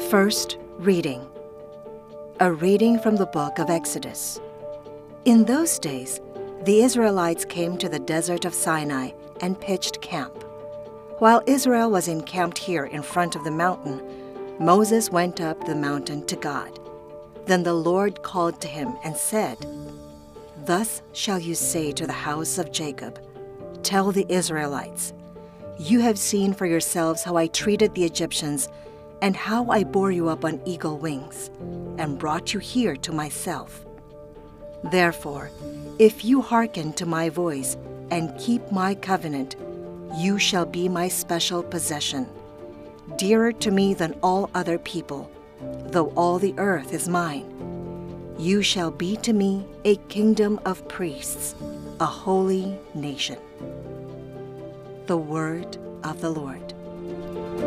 First reading. A reading from the book of Exodus. In those days, the Israelites came to the desert of Sinai and pitched camp. While Israel was encamped here in front of the mountain, Moses went up the mountain to God. Then the Lord called to him and said, "Thus shall you say to the house of Jacob, tell the Israelites, you have seen for yourselves how I treated the Egyptians and how I bore you up on eagle wings and brought you here to myself. Therefore, if you hearken to my voice and keep my covenant, you shall be my special possession, dearer to me than all other people, though all the earth is mine. You shall be to me a kingdom of priests, a holy nation." The word of the Lord.